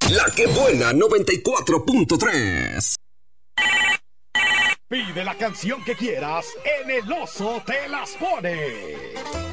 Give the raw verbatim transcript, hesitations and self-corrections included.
La que buena noventa y cuatro punto tres. Pide la canción que quieras, en El Oso te las pone.